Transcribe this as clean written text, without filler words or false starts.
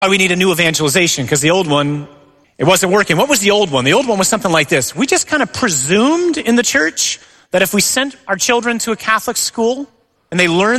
We need a new evangelization because the old one, it wasn't working. What was the old one? The old one was something like this. We just kind of presumed in the church that if we sent our children to a Catholic school and they learned